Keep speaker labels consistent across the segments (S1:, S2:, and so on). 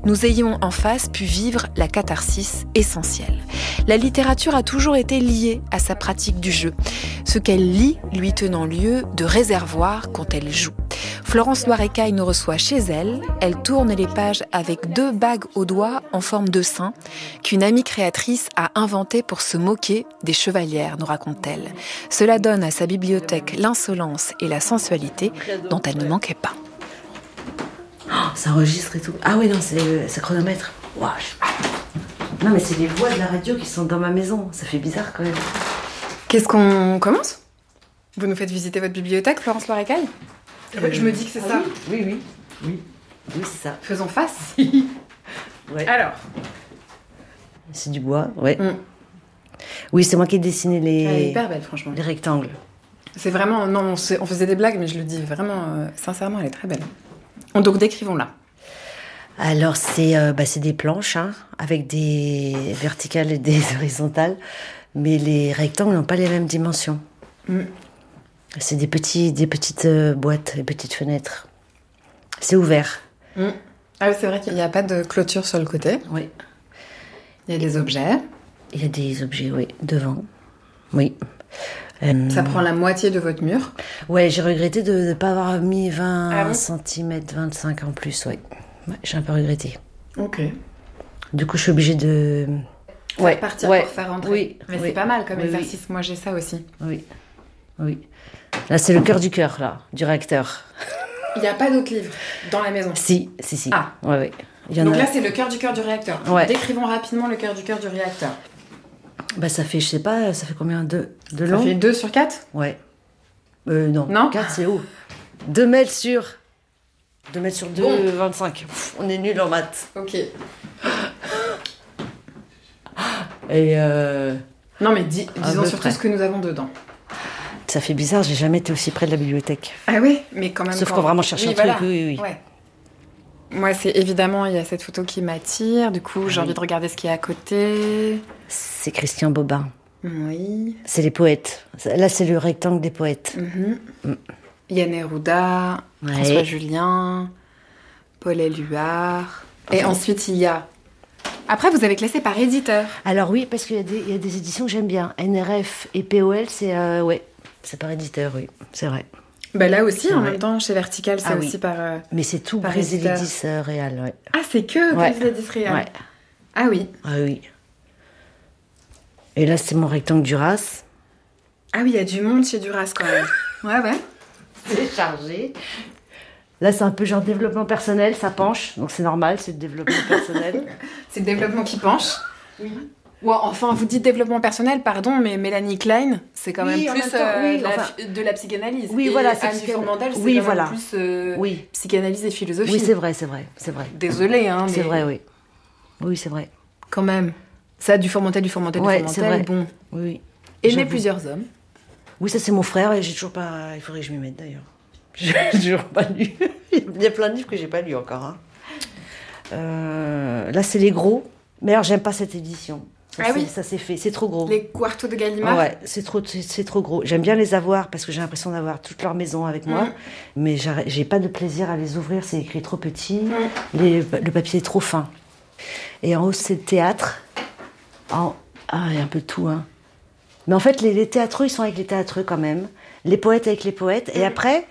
S1: nous ayons en face pu vivre la catharsis essentielle. La littérature a toujours été liée à sa pratique du jeu, ce qu'elle lit lui tenant lieu de réservoir quand elle joue. Florence Loirecaille nous reçoit chez elle, elle tourne les pages avec 2 bagues au doigt en forme de sein qu'une amie créatrice a inventées pour se moquer des chevalières, nous raconte-t-elle. Cela donne à sa bibliothèque l'insolence et la sensualité dont elle ne manquait pas.
S2: Oh, ça enregistre et tout. Ah oui, non, c'est le chronomètre. Wow. Non, mais c'est les voix de la radio qui sont dans ma maison. Ça fait bizarre quand même.
S1: Qu'est-ce qu'on commence ? Vous nous faites visiter votre bibliothèque, Florence Loirecaille ? Je me dis que c'est ça.
S2: Oui, c'est ça.
S1: Faisons face.
S2: Ouais.
S1: Alors.
S2: C'est du bois, ouais. Oui, c'est moi qui ai dessiné
S1: Elle est hyper belle, franchement.
S2: les rectangles.
S1: C'est vraiment... Non, on faisait des blagues, mais je le dis vraiment... sincèrement, elle est très belle. Donc, décrivons-la.
S2: Alors, c'est des planches, hein, avec des verticales et des horizontales. Mais les rectangles n'ont pas les mêmes dimensions. C'est des petites boîtes, des petites fenêtres. C'est ouvert.
S1: Ah oui, c'est vrai qu'il n'y a pas de clôture sur le côté.
S2: Oui.
S1: Il y a des objets.
S2: Il y a des objets, oui, devant. Oui.
S1: Ça prend la moitié de votre mur.
S2: Ouais, j'ai regretté de ne pas avoir mis 20
S1: bon
S2: cm, 25 en plus, oui. Ouais, j'ai un peu regretté.
S1: Ok.
S2: Du coup, je suis obligée de...
S1: Partir pour faire rentrer.
S2: Oui.
S1: Mais c'est pas mal comme exercice. Oui. Moi, j'ai ça aussi.
S2: Oui. Là, c'est le cœur, là, du réacteur.
S1: Il n'y a pas d'autres livres dans la maison.
S2: Si.
S1: Ah.
S2: Ouais.
S1: Donc là, c'est le cœur du réacteur.
S2: Ouais.
S1: Décrivons rapidement le cœur du réacteur.
S2: Ça fait, je sais pas, ça fait combien de long ?
S1: Ça fait 2 sur 4 ?
S2: Ouais. Non 4, c'est haut. 2 mètres sur 2, 25. On est nuls en maths.
S1: Ok.
S2: Et
S1: Non, mais disons surtout ce que nous avons dedans.
S2: Ça fait bizarre, j'ai jamais été aussi près de la bibliothèque.
S1: Ah oui, mais quand même.
S2: Sauf qu'on vraiment cherche un truc, oui.
S1: Ouais. Moi, c'est évidemment, il y a cette photo qui m'attire. Du coup, j'ai envie de regarder ce qu'il y a à côté.
S2: C'est Christian Bobin.
S1: Oui.
S2: C'est les poètes. Là, c'est le rectangle des poètes.
S1: Yann Neruda, François Julien, Paul Éluard. Et ensuite, il y a... Après, vous avez classé par éditeur.
S2: Alors oui, parce qu'il y a des éditions que j'aime bien. NRF et POL, c'est par éditeur, oui. C'est vrai.
S1: Là aussi, en même temps, chez Vertical, c'est aussi par
S2: Mais c'est tout Brésilidis Réal, ouais.
S1: Ah, c'est que Brésilidis Réal.
S2: Ouais.
S1: Ah oui.
S2: Ah oui. Et là, c'est mon rectangle Duras.
S1: Ah oui, il y a du monde chez Duras quand même. Ouais.
S2: C'est chargé. Là, c'est un peu genre développement personnel, ça penche. Donc c'est normal, c'est le développement personnel.
S1: C'est le développement qui penche.
S2: Oui.
S1: Ouais, enfin, vous dites développement personnel, pardon, mais Mélanie Klein, c'est quand même plus de la psychanalyse.
S2: Oui,
S1: et
S2: voilà.
S1: Anne Furmandel, c'est quand même plus psychanalyse et philosophie.
S2: Oui, c'est vrai.
S1: Désolée, hein.
S2: C'est vrai, oui. Oui, c'est vrai.
S1: Quand même. Ça, du Furmandel,
S2: c'est vrai.
S1: Bon.
S2: Oui.
S1: Aimer plusieurs hommes.
S2: Oui, ça c'est mon frère, et j'ai toujours pas... Il faudrait que je m'y mette d'ailleurs. J'ai toujours pas lu. Il y a plein de livres que j'ai pas lus encore. Là, c'est les gros. Mais alors, j'aime pas cette édition. Ça s'est fait, c'est trop gros.
S1: Les Quartos de Gallimard.
S2: Ouais, c'est trop gros. J'aime bien les avoir parce que j'ai l'impression d'avoir toute leur maison avec moi, mais j'ai pas de plaisir à les ouvrir, c'est écrit trop petit, le papier est trop fin. Et en haut, c'est le théâtre. Il y a un peu de tout, hein. Mais en fait, les théâtreux, ils sont avec les théâtreux quand même. Les poètes avec les poètes. Et après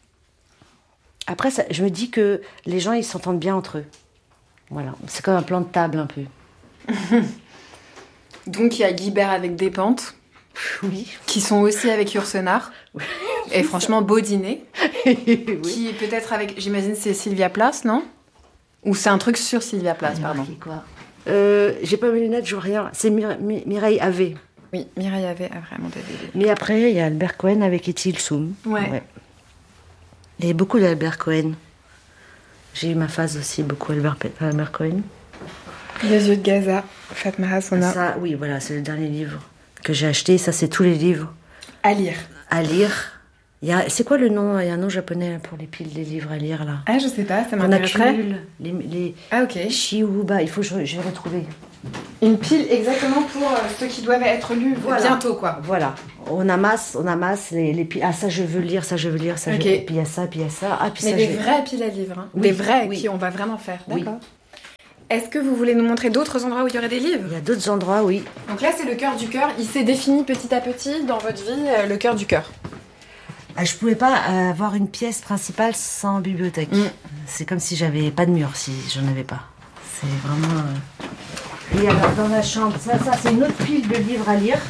S2: ça, je me dis que les gens, ils s'entendent bien entre eux. Voilà, c'est comme un plan de table un peu.
S1: Donc il y a Guibert avec des pentes.
S2: Oui.
S1: Qui sont aussi avec Yourcenar. Oui. Et franchement, beau dîner.
S2: Oui.
S1: Qui est peut-être avec, j'imagine, c'est Sylvia Plath, non ? Ou c'est un truc sur Sylvia Plath, pardon.
S2: Quoi j'ai pas mes lunettes, je vois rien. C'est Mireille Havé.
S1: Oui, Mireille Havé a vraiment des bébés.
S2: Mais après, il y a Albert Cohen avec Etty Hillesum. Ouais. Il y a beaucoup d'Albert Cohen. J'ai eu ma phase aussi, beaucoup Albert Cohen.
S1: Les yeux de Gaza, Fatma Hassouna.
S2: Ça, oui, voilà, c'est le dernier livre que j'ai acheté. Ça, c'est tous les livres.
S1: À lire.
S2: C'est quoi le nom ? Il y a un nom japonais pour les piles des livres à lire, là.
S1: Ah, je sais pas, ça m'intéresserait.
S2: Ah, ok. Shiuba, il faut que je vais retrouver.
S1: Une pile exactement pour ceux qui doivent être lus bientôt, quoi.
S2: Voilà. On amasse les piles. Ah, ça, je veux lire, ça. Puis il y a ça, puis il y a ça. Ah, puis
S1: mais
S2: ça,
S1: des vraies piles à livres. Hein.
S2: Oui,
S1: des vraies qui on va vraiment faire. D'accord. Est-ce que vous voulez nous montrer d'autres endroits où il y aurait des livres ?
S2: Il y a d'autres endroits, oui.
S1: Donc là, c'est le cœur du cœur. Il s'est défini petit à petit dans votre vie, le cœur du cœur.
S2: Je pouvais pas avoir une pièce principale sans bibliothèque. C'est comme si j'avais pas de mur, si j'en avais pas. C'est vraiment... Et alors, dans la chambre, ça c'est une autre pile de livres à lire.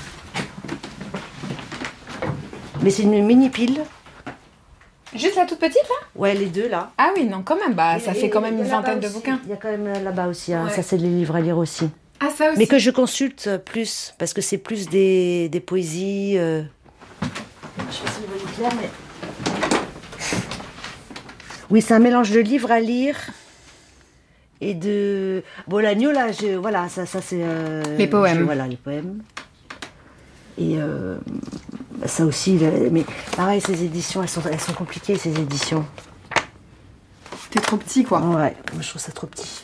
S2: Mais c'est une mini pile.
S1: Juste la toute petite, là ?
S2: Ouais, les deux, là.
S1: Ah oui, non, quand même. Ça fait quand même une vingtaine de bouquins.
S2: Il y a quand même là-bas aussi. Hein.
S1: Ouais.
S2: Ça, c'est les livres à lire aussi.
S1: Ah, ça aussi.
S2: Mais que je consulte plus, parce que c'est plus des poésies... Je sais pas si vous voyez clair, mais... Oui, c'est un mélange de livres à lire et de... Bon, l'agneau, là, voilà, ça c'est...
S1: Les poèmes.
S2: Voilà, les poèmes. Et ça aussi, mais pareil, ces éditions, elles sont compliquées, ces éditions.
S1: T'es trop petit, quoi.
S2: Ouais, moi je trouve ça trop petit.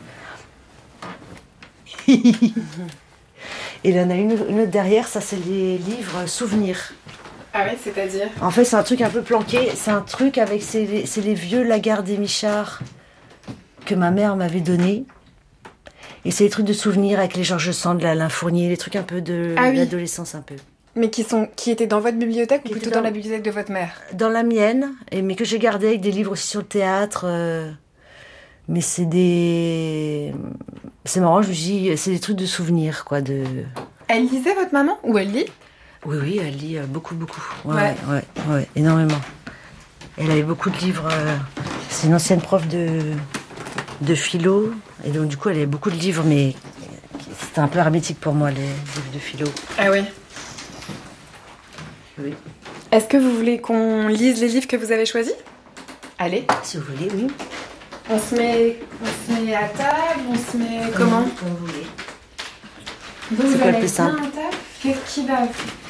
S2: Et il y en a une autre derrière, ça c'est les livres souvenirs.
S1: Ah oui, c'est-à-dire ?
S2: En fait, c'est un truc un peu planqué. C'est un truc avec... C'est les vieux Lagarde et Michard que ma mère m'avait donné. Et c'est des trucs de souvenirs avec les Georges Sand, Alain Fournier, les trucs un peu de l'adolescence un peu.
S1: Mais qui étaient dans votre bibliothèque ou plutôt dans la bibliothèque de votre mère ?
S2: Dans la mienne, mais que j'ai gardé avec des livres aussi sur le théâtre. Mais c'est des... C'est marrant, je me dis, c'est des trucs de souvenirs, quoi.
S1: Elle lisait, votre maman ? Ou elle lit ?
S2: Oui, elle lit beaucoup. Ouais, énormément. Elle avait beaucoup de livres. C'est une ancienne prof de philo. Et donc, du coup, elle avait beaucoup de livres, mais c'était un peu hermétique pour moi, les livres de philo.
S1: Ah oui.
S2: Oui.
S1: Est-ce que vous voulez qu'on lise les livres que vous avez choisis ? Allez.
S2: Si vous voulez, oui.
S1: On se met à table, on se met comment ?
S2: Comme vous voulez.
S1: Vous
S2: C'est quoi le
S1: allez
S2: plus simple ?
S1: bien à table ? Qui va ?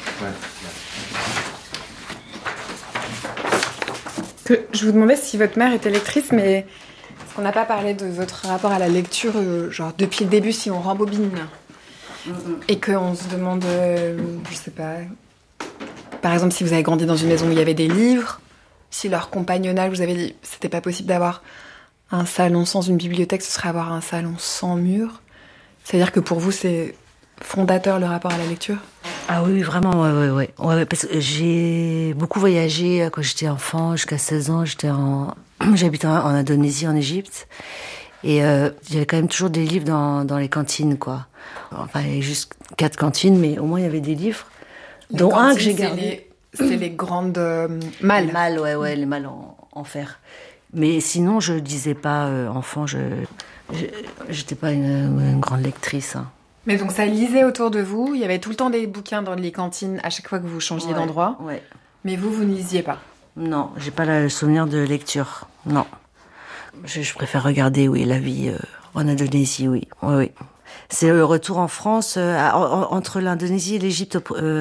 S1: Je vous demandais si votre mère était lectrice, mais on n'a pas parlé de votre rapport à la lecture, genre depuis le début, si on rembobine. Et qu'on se demande, je sais pas, par exemple, si vous avez grandi dans une maison où il y avait des livres, si leur compagnonnage, vous avez dit, c'était pas possible d'avoir un salon sans une bibliothèque, ce serait avoir un salon sans mur. C'est-à-dire que pour vous, c'est fondateur le rapport à la lecture ?
S2: Ah oui, vraiment, ouais, parce que j'ai beaucoup voyagé quand j'étais enfant, jusqu'à 16 ans, j'habitais en Indonésie, en Égypte, et il y avait quand même toujours des livres dans les cantines, quoi. Enfin, il y avait juste 4 cantines, mais au moins il y avait des livres, dont un que j'ai gardé.
S1: C'est les grandes malles.
S2: Les malles, ouais, les malles en fer. Mais sinon, je lisais pas enfant, j'étais pas une grande lectrice, hein.
S1: Mais donc ça lisait autour de vous, il y avait tout le temps des bouquins dans les cantines à chaque fois que vous changiez d'endroit.
S2: Ouais.
S1: Mais vous ne lisiez pas.
S2: Non, j'ai pas le souvenir de lecture. Non. Je préfère regarder, oui, la vie en Indonésie, oui. C'est le retour en France, entre l'Indonésie et l'Égypte.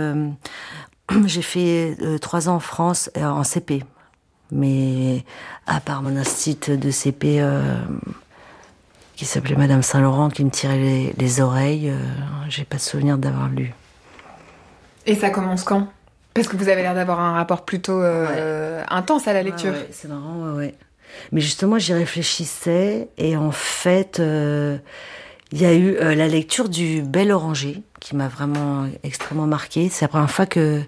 S2: J'ai fait 3 ans en France, en CP. Mais à part mon institut de CP... qui s'appelait Madame Saint-Laurent, qui me tirait les oreilles. J'ai pas de souvenir d'avoir lu. Et
S1: ça commence quand ? Parce que vous avez l'air d'avoir un rapport plutôt intense à la lecture.
S2: Ouais, c'est marrant, ouais. Mais justement, j'y réfléchissais, et en fait, il y a eu la lecture du Bel Oranger, qui m'a vraiment extrêmement marquée. C'est la première fois que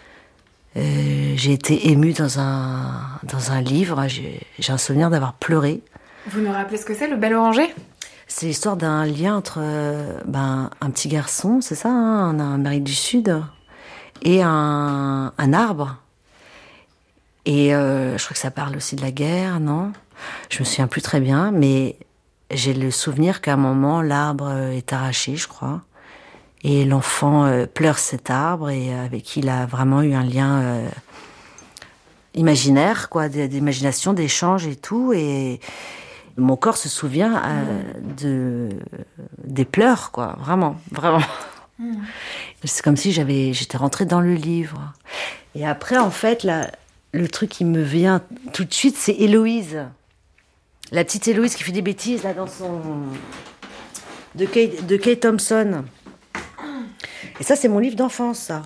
S2: j'ai été émue dans un livre. J'ai un souvenir d'avoir pleuré.
S1: Vous nous rappelez ce que c'est, le Bel Oranger ?
S2: C'est l'histoire d'un lien entre un petit garçon, c'est ça, hein, en Amérique du Sud, et un arbre. Et je crois que ça parle aussi de la guerre, non ? Je me souviens plus très bien, mais j'ai le souvenir qu'à un moment, l'arbre est arraché, je crois. Et l'enfant pleure cet arbre, et avec qui il a vraiment eu un lien imaginaire, quoi, d'imagination, d'échange et tout. Et mon corps se souvient des pleurs, quoi, vraiment. C'est comme si j'étais rentrée dans le livre. Et après, en fait, le truc qui me vient tout de suite, c'est Héloïse. La petite Héloïse qui fait des bêtises, là, dans son... de Kay Thompson. Et ça, c'est mon livre d'enfance, ça.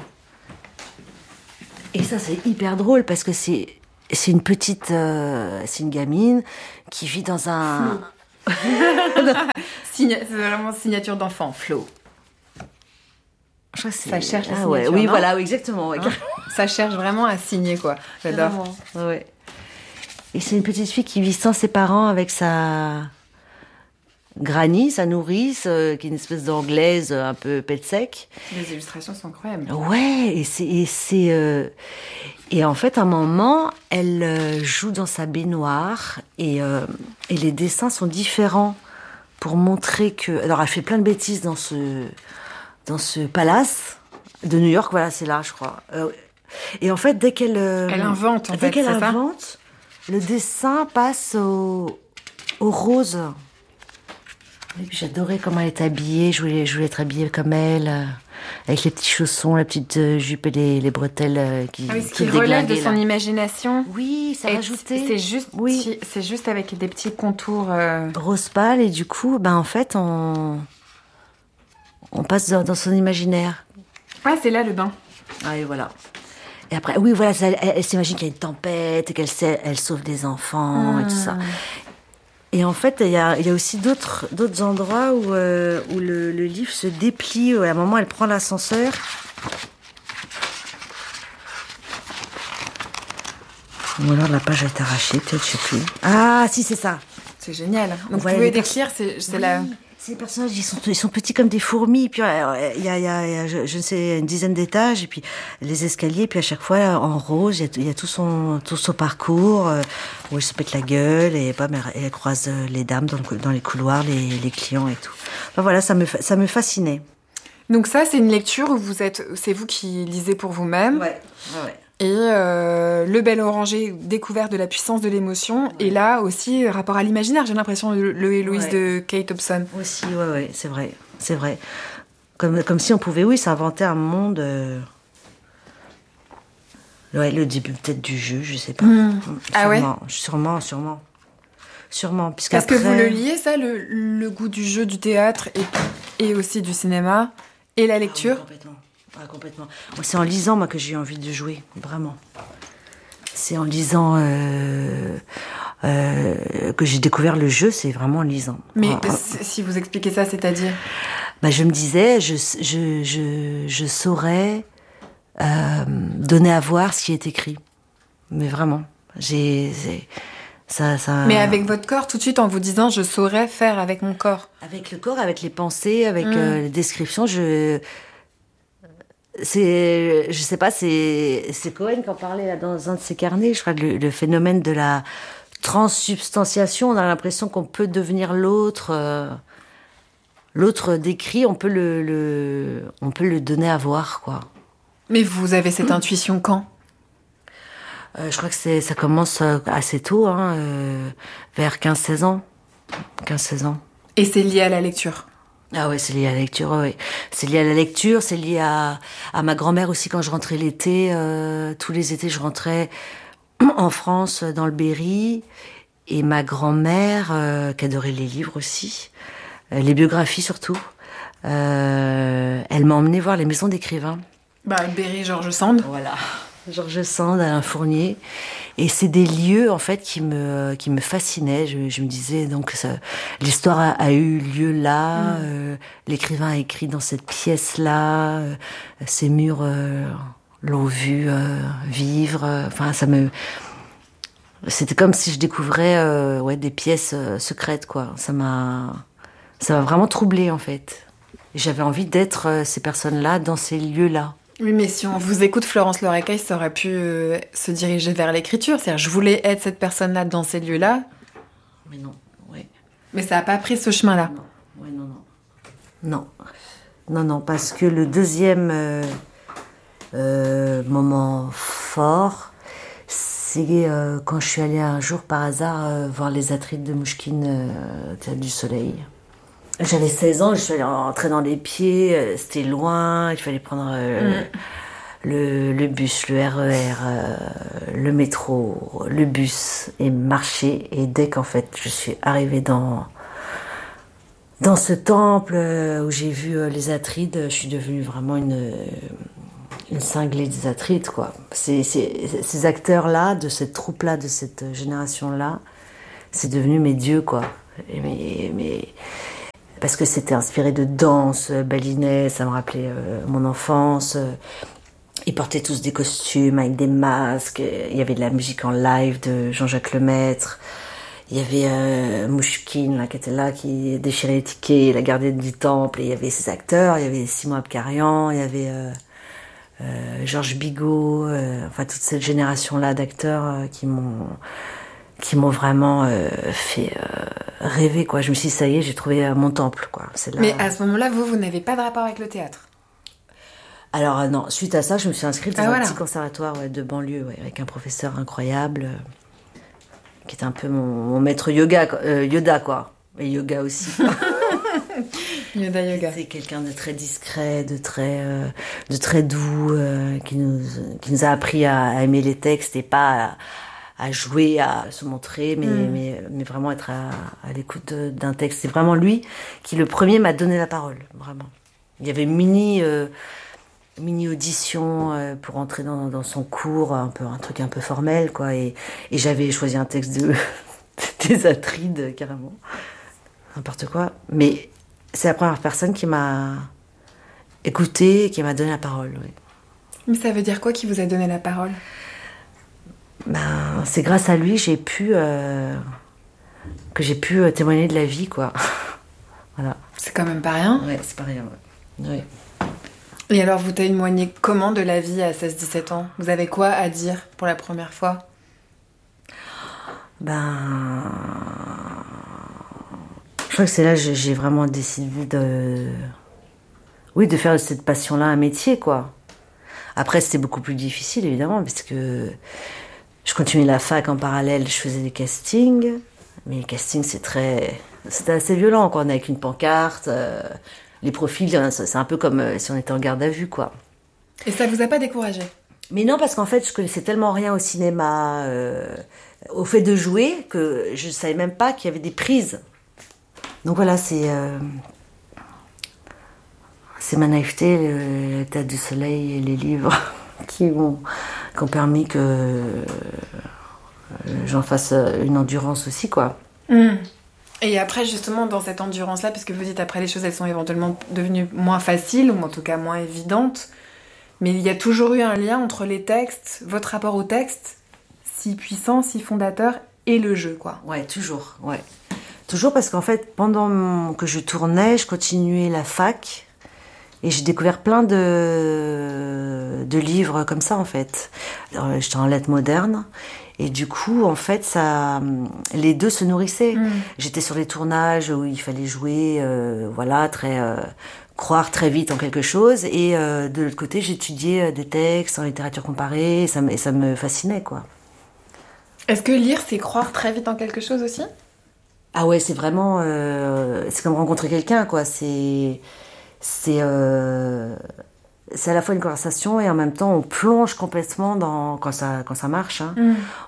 S2: Et ça, c'est hyper drôle, parce que c'est une petite... c'est une gamine qui vit dans un
S1: C'est vraiment signature d'enfant, Flo.
S2: Je crois que
S1: Ça cherche la signature,
S2: ouais. Oui,
S1: non
S2: voilà, oui, exactement. Ouais.
S1: Ça cherche vraiment à signer, quoi. J'adore.
S2: Ouais. Et c'est une petite fille qui vit sans ses parents avec sa granny, sa nourrice, qui est une espèce d'anglaise un peu pet sec.
S1: Les illustrations sont incroyables.
S2: Ouais, et en fait, à un moment, elle joue dans sa baignoire et les dessins sont différents pour montrer que... Alors, elle fait plein de bêtises dans ce palace de New York, voilà, c'est là, je crois. Et en fait, dès qu'elle...
S1: Elle invente,
S2: dès qu'elle invente, le dessin passe au rose. Et puis j'adorais comment elle était habillée, je voulais être habillée comme elle, avec les petits chaussons, la petite jupe et les bretelles qui
S1: ce qui relève de son imagination.
S2: Oui, ça rajoutait.
S1: C'est juste avec des petits contours...
S2: Rose pâle, et du coup, en fait, on passe dans son imaginaire.
S1: Ouais, c'est là le bain.
S2: Ah, et voilà. Et après, oui, voilà, elle s'imagine qu'il y a une tempête, et elle sauve des enfants, et tout ça. Et en fait, il y a aussi d'autres endroits où le livre se déplie. À un moment, elle prend l'ascenseur. Ou alors la page est arrachée, peut-être, je sais plus. Ah, si, c'est ça.
S1: C'est génial. Donc,
S2: voilà,
S1: vous pouvez décrire, c'est la...
S2: Ces personnages, ils sont petits comme des fourmis. Puis il y a je ne sais, une dizaine d'étages, et puis les escaliers. Puis à chaque fois, en rose, il y a tout son parcours où elle se pète la gueule et elle croise les dames dans les couloirs, les clients et tout. Enfin, voilà, ça me fascinait.
S1: Donc ça, c'est une lecture où c'est vous qui lisez pour vous-même.
S2: Ouais.
S1: Et Le Bel Oranger, découverte de la puissance de l'émotion. Ouais. Et là aussi, rapport à l'imaginaire, j'ai l'impression, le Héloïse de Kate Hobson.
S2: Aussi, ouais, c'est vrai. Comme si on pouvait, s'inventer un monde... Ouais, le début peut-être du jeu, je sais pas.
S1: Ah ouais.
S2: Sûrement.
S1: Parce que vous le liez, ça, le goût du jeu, du théâtre et aussi du cinéma, et la lecture.
S2: Complètement. Moi, c'est en lisant, que j'ai eu envie de jouer, vraiment. C'est en lisant que j'ai découvert le jeu, c'est vraiment en lisant.
S1: Mais si vous expliquez ça, c'est-à-dire ?
S2: Je me disais, je saurais donner à voir ce qui est écrit. Mais vraiment, ça...
S1: Mais avec votre corps, tout de suite, en vous disant, je saurais faire avec mon corps.
S2: Avec le corps, avec les pensées, avec les descriptions, je sais pas, c'est Cohen qui en parlait là, dans un de ses carnets, je crois, le phénomène de la transsubstantiation. On a l'impression qu'on peut devenir l'autre. L'autre décrit, on peut le donner à voir, quoi.
S1: Mais vous avez cette intuition quand ?
S2: Je crois que ça commence assez tôt, vers 15-16 ans. 15-16 ans.
S1: Et c'est lié à la lecture ?
S2: Ah ouais, c'est lié à la lecture, oui. C'est lié à la lecture, c'est lié à ma grand-mère aussi quand je rentrais l'été. Tous les étés, je rentrais en France, dans le Berry. Et ma grand-mère, qui adorait les livres aussi, les biographies surtout, elle m'a emmenée voir les maisons d'écrivains.
S1: Berry, George Sand.
S2: Voilà. George Sand, Alain Fournier. Et c'est des lieux, en fait, qui me fascinaient. Je me disais, donc, l'histoire a eu lieu là, l'écrivain a écrit dans cette pièce-là, ces murs l'ont vu vivre. C'était comme si je découvrais des pièces secrètes, quoi. Ça m'a vraiment troublée, en fait. J'avais envie d'être ces personnes-là dans ces lieux-là.
S1: Oui, mais si on vous écoute, Florence Laureycaille, ça aurait pu se diriger vers l'écriture. C'est-à-dire, je voulais être cette personne-là dans ces lieux-là.
S2: Mais non, oui.
S1: Mais ça n'a pas pris ce chemin-là.
S2: Non, parce que le deuxième moment fort, c'est quand je suis allée un jour par hasard voir les Atrides de Mouchkine, Théâtre du Soleil. J'avais 16 ans, je suis allée rentrer dans les pieds, c'était loin, il fallait prendre le bus, le RER, le métro, le bus, et marcher. Et dès qu'en fait je suis arrivée dans ce temple où j'ai vu les Atrides, je suis devenue vraiment une cinglée des Atrides, quoi. Ces acteurs-là, de cette troupe-là, de cette génération-là, c'est devenu mes dieux, quoi. Mais parce que c'était inspiré de danse balinais, ça me rappelait mon enfance. Ils portaient tous des costumes avec des masques. Il y avait de la musique en live de Jean-Jacques Lemaître. Il y avait Mouchkine là, qui était là, qui déchirait les tickets, la gardienne du temple. Et il y avait ses acteurs, il y avait Simon Abkarian, il y avait Georges Bigot, enfin toute cette génération-là d'acteurs qui m'ont vraiment fait rêver, quoi. Je me suis dit, ça y est, j'ai trouvé mon temple, quoi. C'est là...
S1: Mais à ce moment-là, vous n'avez pas de rapport avec le théâtre?
S2: Alors non, suite à ça, je me suis inscrite dans un petit conservatoire de banlieue, avec un professeur incroyable, qui était un peu mon maître Yoda, quoi. Et yoga aussi.
S1: Yoga.
S2: C'est quelqu'un de très discret, de très doux, qui nous a appris à aimer les textes et pas à jouer, à se montrer, mais vraiment être à l'écoute d'un texte. C'est vraiment lui qui, le premier, m'a donné la parole, vraiment. Il y avait mini audition pour entrer dans son cours, un truc un peu formel, quoi. Et j'avais choisi un texte des Atrides, carrément. N'importe quoi. Mais c'est la première personne qui m'a écoutée et qui m'a donné la parole, oui.
S1: Mais ça veut dire quoi qui vous a donné la parole?
S2: C'est grâce à lui que j'ai pu témoigner de la vie, quoi. Voilà.
S1: C'est quand même pas rien.
S2: Ouais, c'est pas rien, ouais.
S1: Et alors, vous témoignez comment de la vie à 16-17 ans? Vous avez quoi à dire pour la première fois?
S2: Je crois que c'est là que j'ai vraiment décidé de faire de cette passion-là un métier, quoi. Après, c'était beaucoup plus difficile, évidemment, parce que je continuais la fac en parallèle, je faisais des castings. Mais les castings, c'était assez violent, quoi. On est avec une pancarte, les profils, c'est un peu comme si on était en garde à vue, quoi.
S1: Et ça vous a pas découragé?
S2: Mais non, parce qu'en fait, je connaissais tellement rien au cinéma, au fait de jouer, que je savais même pas qu'il y avait des prises. Donc voilà, c'est ma naïveté, le Théâtre du Soleil et les livres qui ont permis que j'en fasse une endurance aussi, quoi.
S1: Et après, justement, dans cette endurance-là, puisque vous dites après les choses, elles sont éventuellement devenues moins faciles, ou en tout cas moins évidentes, mais il y a toujours eu un lien entre les textes, votre rapport au texte, si puissant, si fondateur, et le jeu, quoi.
S2: Ouais, toujours, ouais. Toujours parce qu'en fait, pendant que je tournais, je continuais la fac, et j'ai découvert plein de livres comme ça, en fait. Alors, j'étais en lettres modernes, et du coup, en fait, les deux se nourrissaient. J'étais sur les tournages où il fallait jouer, croire très vite en quelque chose, et de l'autre côté, j'étudiais des textes en littérature comparée, et ça me fascinait, quoi.
S3: Est-ce que lire, c'est croire très vite en quelque chose aussi ?
S2: Ah ouais, c'est vraiment... c'est comme rencontrer quelqu'un, quoi. C'est à la fois une conversation et en même temps, on plonge complètement quand ça marche. Hein.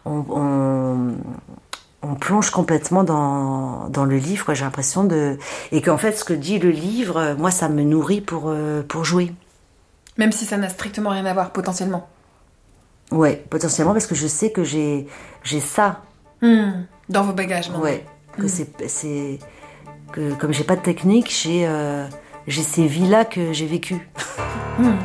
S2: On plonge complètement dans le livre, quoi. J'ai l'impression et qu'en fait, ce que dit le livre, moi, ça me nourrit pour jouer.
S3: Même si ça n'a strictement rien à voir, potentiellement.
S2: Ouais, potentiellement, parce que je sais que j'ai ça.
S3: Dans vos bagages, maintenant.
S2: Ouais, que comme j'ai pas de technique, j'ai ces vies-là que j'ai vécues.